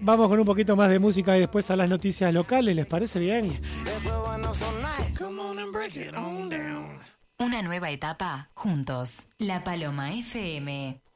Vamos con un poquito más de música y después a las noticias locales, ¿les parece bien? Una nueva etapa juntos. La Paloma FM.